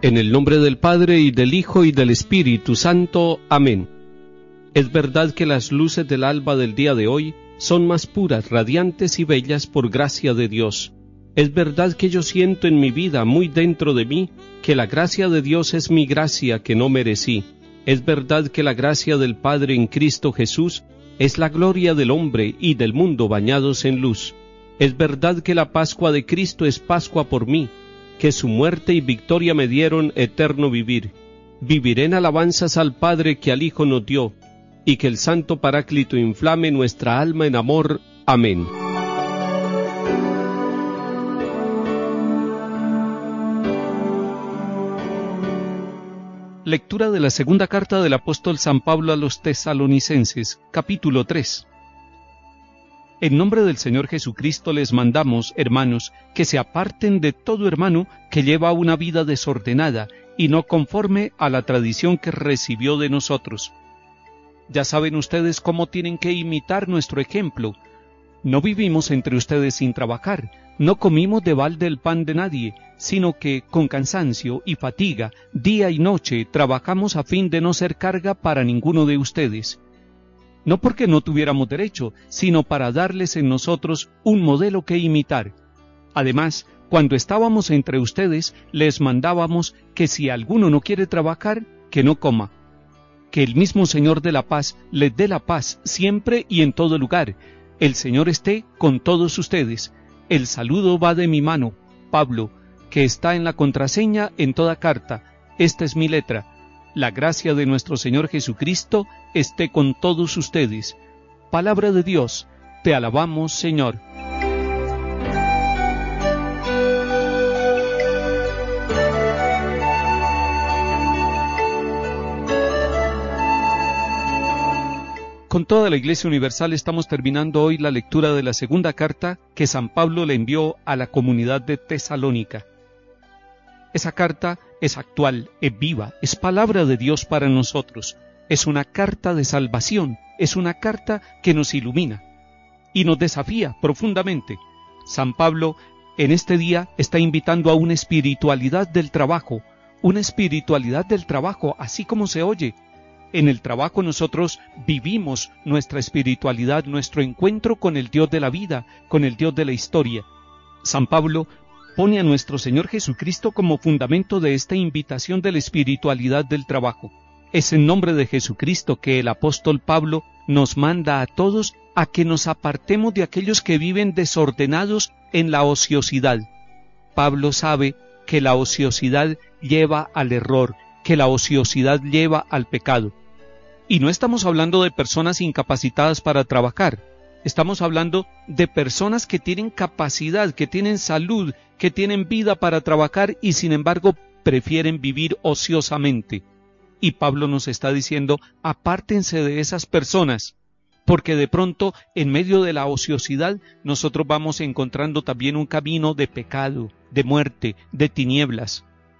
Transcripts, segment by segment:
En el nombre del Padre, y del Hijo, y del Espíritu Santo. Amén. Es verdad que las luces del alba del día de hoy son más puras, radiantes y bellas por gracia de Dios. Es verdad que yo siento en mi vida, muy dentro de mí, que la gracia de Dios es mi gracia que no merecí. Es verdad que la gracia del Padre en Cristo Jesús es la gloria del hombre y del mundo bañados en luz. Es verdad que la Pascua de Cristo es Pascua por mí, que su muerte y victoria me dieron eterno vivir. Viviré en alabanzas al Padre que al Hijo nos dio, y que el Santo Paráclito inflame nuestra alma en amor. Amén. Lectura de la segunda carta del apóstol San Pablo a los Tesalonicenses, capítulo 3. En nombre del Señor Jesucristo les mandamos, hermanos, que se aparten de todo hermano que lleva una vida desordenada y no conforme a la tradición que recibió de nosotros. Ya saben ustedes cómo tienen que imitar nuestro ejemplo. No vivimos entre ustedes sin trabajar, no comimos de balde el pan de nadie, sino que con cansancio y fatiga, día y noche, trabajamos a fin de no ser carga para ninguno de ustedes. No porque no tuviéramos derecho, sino para darles en nosotros un modelo que imitar. Además, cuando estábamos entre ustedes, les mandábamos que si alguno no quiere trabajar, que no coma. Que el mismo Señor de la paz les dé la paz siempre y en todo lugar. El Señor esté con todos ustedes. El saludo va de mi mano, Pablo, que está en la contraseña en toda carta. Esta es mi letra. La gracia de nuestro Señor Jesucristo esté con todos ustedes. Palabra de Dios, te alabamos, Señor. Con toda la Iglesia Universal estamos terminando hoy la lectura de la segunda carta que San Pablo le envió a la comunidad de Tesalónica. Esa carta es actual, es viva, es palabra de Dios para nosotros. Es una carta de salvación, es una carta que nos ilumina y nos desafía profundamente. San Pablo en este día está invitando a una espiritualidad del trabajo, así como se oye. En el trabajo nosotros vivimos nuestra espiritualidad, nuestro encuentro con el Dios de la vida, con el Dios de la historia. San Pablo pone a nuestro Señor Jesucristo como fundamento de esta invitación de la espiritualidad del trabajo. Es en nombre de Jesucristo que el apóstol Pablo nos manda a todos a que nos apartemos de aquellos que viven desordenados en la ociosidad. Pablo sabe que la ociosidad lleva al error, que la ociosidad lleva al pecado. Y no estamos hablando de personas incapacitadas para trabajar. Estamos hablando de personas que tienen capacidad, que tienen salud, que tienen vida para trabajar y sin embargo prefieren vivir ociosamente. Y Pablo nos está diciendo, apártense de esas personas, porque de pronto en medio de la ociosidad nosotros vamos encontrando también un camino de pecado, de muerte, de tinieblas.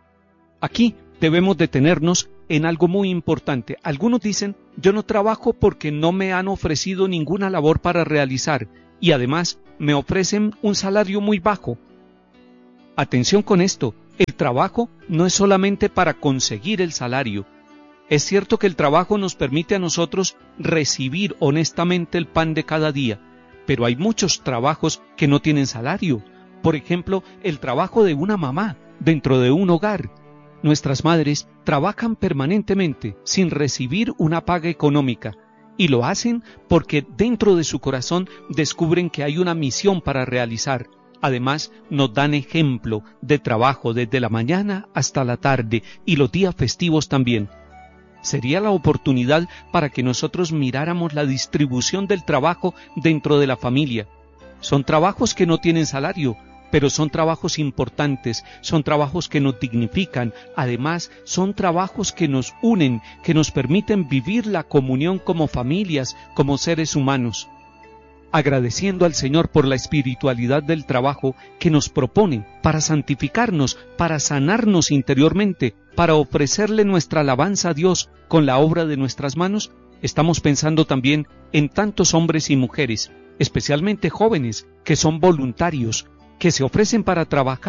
Aquí debemos detenernos en algo muy importante. Algunos dicen, yo no trabajo porque no me han ofrecido ninguna labor para realizar y además me ofrecen un salario muy bajo. Atención con esto, el trabajo no es solamente para conseguir el salario. Es cierto que el trabajo nos permite a nosotros recibir honestamente el pan de cada día, pero hay muchos trabajos que no tienen salario. Por ejemplo, el trabajo de una mamá dentro de un hogar. Nuestras madres trabajan permanentemente sin recibir una paga económica y lo hacen porque dentro de su corazón descubren que hay una misión para realizar. Además, nos dan ejemplo de trabajo desde la mañana hasta la tarde y los días festivos también. Sería la oportunidad para que nosotros miráramos la distribución del trabajo dentro de la familia. Son trabajos que no tienen salario, pero son trabajos importantes, son trabajos que nos dignifican, además son trabajos que nos unen, que nos permiten vivir la comunión como familias, como seres humanos. Agradeciendo al Señor por la espiritualidad del trabajo que nos propone para santificarnos, para sanarnos interiormente, para ofrecerle nuestra alabanza a Dios con la obra de nuestras manos, estamos pensando también en tantos hombres y mujeres, especialmente jóvenes, que son voluntarios, que se ofrecen para trabajar,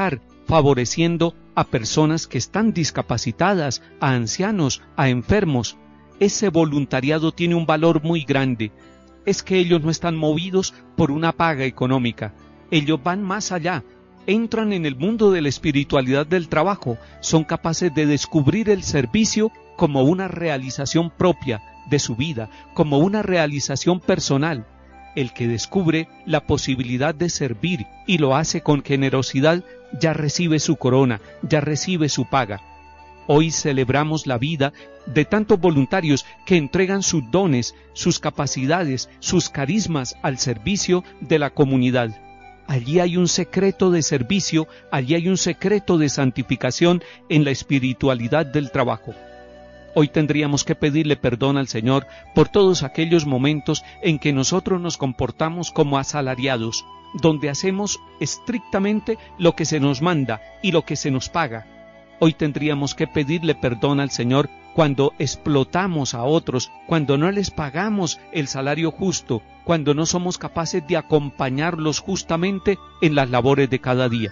favoreciendo a personas que están discapacitadas, a ancianos, a enfermos. Ese voluntariado tiene un valor muy grande. Es que ellos no están movidos por una paga económica. Ellos van más allá. Entran en el mundo de la espiritualidad del trabajo. Son capaces de descubrir el servicio como una realización propia de su vida, como una realización personal. El que descubre la posibilidad de servir y lo hace con generosidad, ya recibe su corona, ya recibe su paga. Hoy celebramos la vida de tantos voluntarios que entregan sus dones, sus capacidades, sus carismas al servicio de la comunidad. Allí hay un secreto de servicio, allí hay un secreto de santificación en la espiritualidad del trabajo. Hoy tendríamos que pedirle perdón al Señor por todos aquellos momentos en que nosotros nos comportamos como asalariados, donde hacemos estrictamente lo que se nos manda y lo que se nos paga. Hoy tendríamos que pedirle perdón al Señor cuando explotamos a otros, cuando no les pagamos el salario justo, cuando no somos capaces de acompañarlos justamente en las labores de cada día.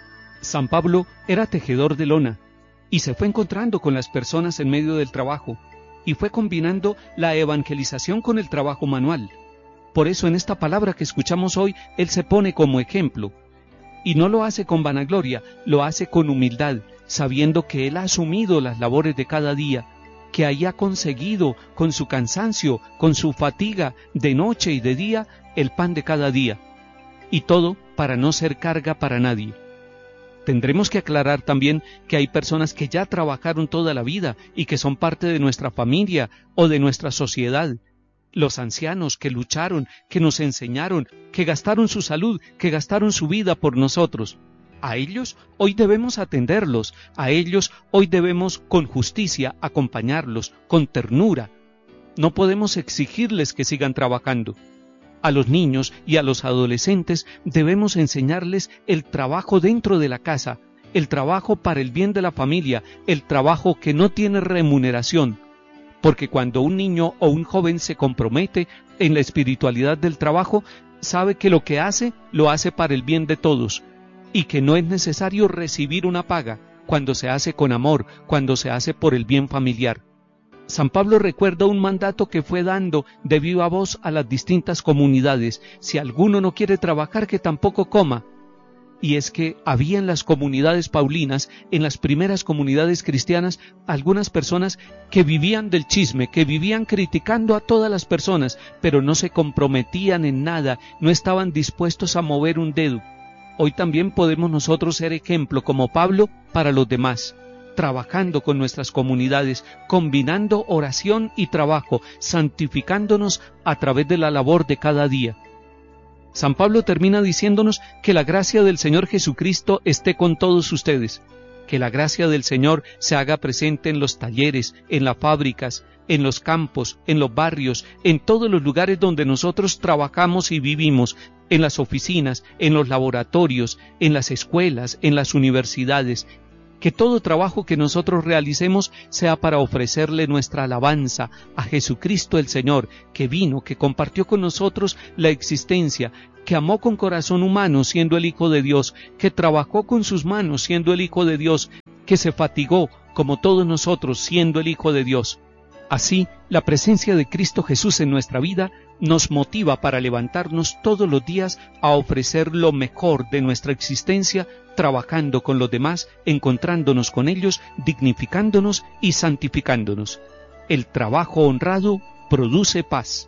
San Pablo era tejedor de lona y se fue encontrando con las personas en medio del trabajo y fue combinando la evangelización con el trabajo manual. Por eso en esta palabra que escuchamos hoy, él se pone como ejemplo. Y no lo hace con vanagloria, lo hace con humildad, sabiendo que él ha asumido las labores de cada día, que ahí ha conseguido con su cansancio, con su fatiga de noche y de día, el pan de cada día. Y todo para no ser carga para nadie. Tendremos que aclarar también que hay personas que ya trabajaron toda la vida y que son parte de nuestra familia o de nuestra sociedad. Los ancianos que lucharon, que nos enseñaron, que gastaron su salud, que gastaron su vida por nosotros. A ellos hoy debemos atenderlos, a ellos hoy debemos con justicia acompañarlos, con ternura. No podemos exigirles que sigan trabajando. A los niños y a los adolescentes debemos enseñarles el trabajo dentro de la casa, el trabajo para el bien de la familia, el trabajo que no tiene remuneración. Porque cuando un niño o un joven se compromete en la espiritualidad del trabajo, sabe que lo que hace, lo hace para el bien de todos, y que no es necesario recibir una paga cuando se hace con amor, cuando se hace por el bien familiar. San Pablo recuerda un mandato que fue dando de viva voz a las distintas comunidades: si alguno no quiere trabajar, que tampoco coma. Y es que había en las comunidades paulinas, en las primeras comunidades cristianas, algunas personas que vivían del chisme, que vivían criticando a todas las personas, pero no se comprometían en nada, no estaban dispuestos a mover un dedo. Hoy también podemos nosotros ser ejemplo como Pablo para los demás, trabajando con nuestras comunidades, combinando oración y trabajo, santificándonos a través de la labor de cada día. San Pablo termina diciéndonos que la gracia del Señor Jesucristo esté con todos ustedes, que la gracia del Señor se haga presente en los talleres, en las fábricas, en los campos, en los barrios, en todos los lugares donde nosotros trabajamos y vivimos, en las oficinas, en los laboratorios, en las escuelas, en las universidades. Que todo trabajo que nosotros realicemos sea para ofrecerle nuestra alabanza a Jesucristo el Señor, que vino, que compartió con nosotros la existencia, que amó con corazón humano siendo el Hijo de Dios, que trabajó con sus manos siendo el Hijo de Dios, que se fatigó como todos nosotros siendo el Hijo de Dios. Así, la presencia de Cristo Jesús en nuestra vida nos motiva para levantarnos todos los días a ofrecer lo mejor de nuestra existencia, trabajando con los demás, encontrándonos con ellos, dignificándonos y santificándonos. El trabajo honrado produce paz.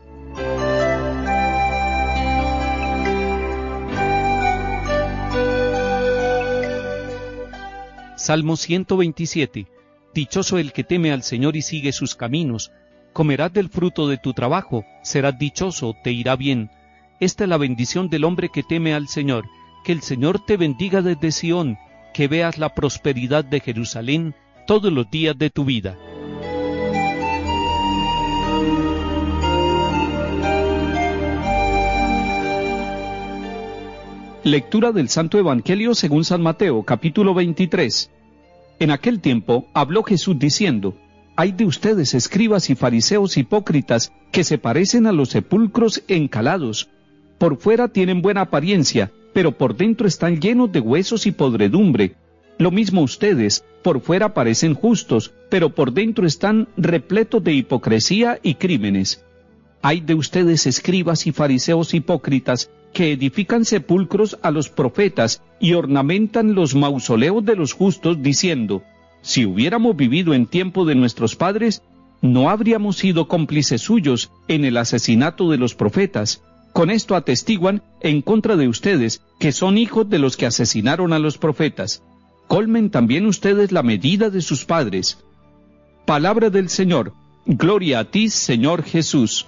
Salmo 127. Dichoso el que teme al Señor y sigue sus caminos. Comerás del fruto de tu trabajo, serás dichoso, te irá bien. Esta es la bendición del hombre que teme al Señor. Que el Señor te bendiga desde Sión, que veas la prosperidad de Jerusalén todos los días de tu vida. Lectura del Santo Evangelio según San Mateo, capítulo 23. En aquel tiempo habló Jesús diciendo: «Hay de ustedes, escribas y fariseos hipócritas, que se parecen a los sepulcros encalados. Por fuera tienen buena apariencia, pero por dentro están llenos de huesos y podredumbre. Lo mismo ustedes, por fuera parecen justos, pero por dentro están repletos de hipocresía y crímenes. Ay de ustedes, escribas y fariseos hipócritas, que edifican sepulcros a los profetas y ornamentan los mausoleos de los justos, diciendo: si hubiéramos vivido en tiempo de nuestros padres, no habríamos sido cómplices suyos en el asesinato de los profetas. Con esto atestiguan en contra de ustedes, que son hijos de los que asesinaron a los profetas. Colmen también ustedes la medida de sus padres. Palabra del Señor. Gloria a ti, Señor Jesús.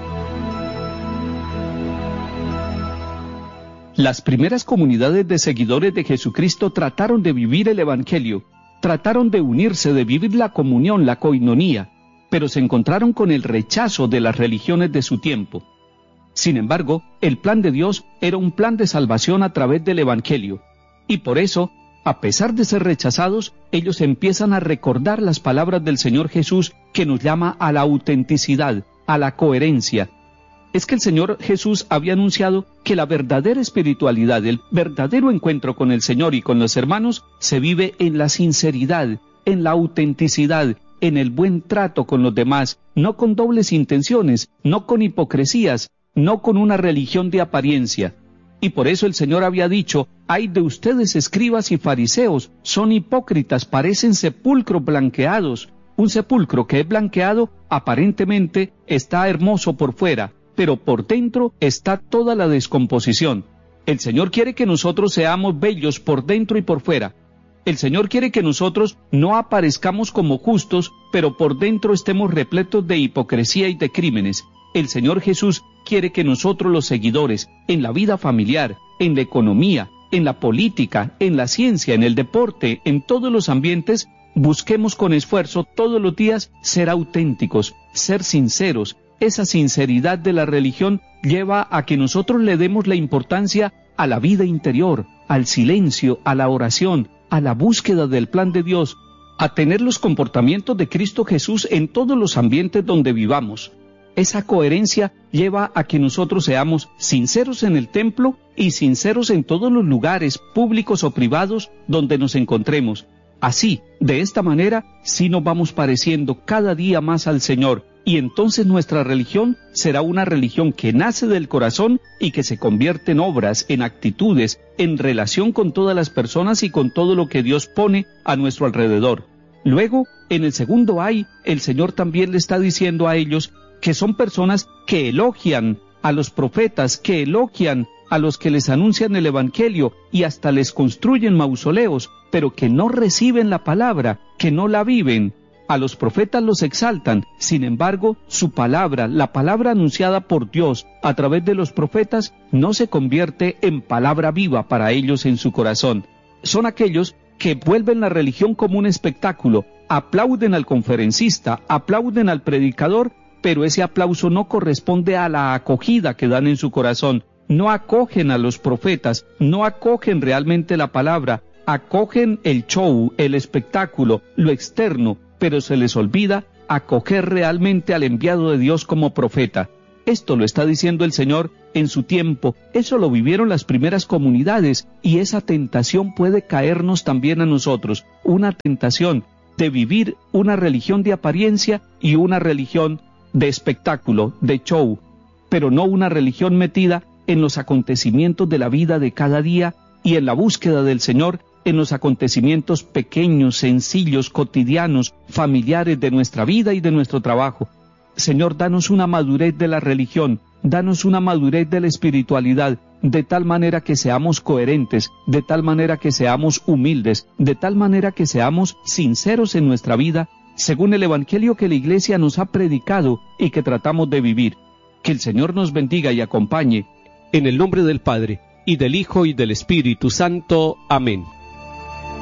Las primeras comunidades de seguidores de Jesucristo trataron de vivir el Evangelio, trataron de unirse, de vivir la comunión, la coinonía, pero se encontraron con el rechazo de las religiones de su tiempo. Sin embargo, el plan de Dios era un plan de salvación a través del Evangelio, y por eso, a pesar de ser rechazados, ellos empiezan a recordar las palabras del Señor Jesús, que nos llama a la autenticidad, a la coherencia. Es que el Señor Jesús había anunciado que la verdadera espiritualidad, el verdadero encuentro con el Señor y con los hermanos, se vive en la sinceridad, en la autenticidad, en el buen trato con los demás, no con dobles intenciones, no con hipocresías, no con una religión de apariencia. Y por eso el Señor había dicho: ay de ustedes, escribas y fariseos, son hipócritas, parecen sepulcros blanqueados. Un sepulcro que es blanqueado aparentemente está hermoso por fuera, pero por dentro está toda la descomposición. El Señor quiere que nosotros seamos bellos por dentro y por fuera. El Señor quiere que nosotros no aparezcamos como justos, pero por dentro estemos repletos de hipocresía y de crímenes. El Señor Jesús quiere que nosotros, los seguidores, en la vida familiar, en la economía, en la política, en la ciencia, en el deporte, en todos los ambientes, busquemos con esfuerzo todos los días ser auténticos, ser sinceros. Esa sinceridad de la religión lleva a que nosotros le demos la importancia a la vida interior, al silencio, a la oración, a la búsqueda del plan de Dios, a tener los comportamientos de Cristo Jesús en todos los ambientes donde vivamos. Esa coherencia lleva a que nosotros seamos sinceros en el templo y sinceros en todos los lugares, públicos o privados, donde nos encontremos. Así, de esta manera, sí nos vamos pareciendo cada día más al Señor, y entonces nuestra religión será una religión que nace del corazón y que se convierte en obras, en actitudes, en relación con todas las personas y con todo lo que Dios pone a nuestro alrededor. Luego, en el segundo ay, el Señor también le está diciendo a ellos que son personas que elogian a los profetas, que elogian a los que les anuncian el Evangelio y hasta les construyen mausoleos, pero que no reciben la palabra, que no la viven. A los profetas los exaltan, sin embargo, su palabra, la palabra anunciada por Dios a través de los profetas, no se convierte en palabra viva para ellos en su corazón. Son aquellos que vuelven la religión como un espectáculo, aplauden al conferencista, aplauden al predicador, pero ese aplauso no corresponde a la acogida que dan en su corazón. No acogen a los profetas, no acogen realmente la palabra, acogen el show, el espectáculo, lo externo, pero se les olvida acoger realmente al enviado de Dios como profeta. Esto lo está diciendo el Señor en su tiempo, eso lo vivieron las primeras comunidades, y esa tentación puede caernos también a nosotros, una tentación de vivir una religión de apariencia y una religión de espectáculo, de show, pero no una religión metida en los acontecimientos de la vida de cada día y en la búsqueda del Señor, en los acontecimientos pequeños, sencillos, cotidianos, familiares de nuestra vida y de nuestro trabajo. Señor, danos una madurez de la religión, danos una madurez de la espiritualidad, de tal manera que seamos coherentes, de tal manera que seamos humildes, de tal manera que seamos sinceros en nuestra vida, según el Evangelio que la Iglesia nos ha predicado y que tratamos de vivir. Que el Señor nos bendiga y acompañe. En el nombre del Padre, y del Hijo, y del Espíritu Santo. Amén.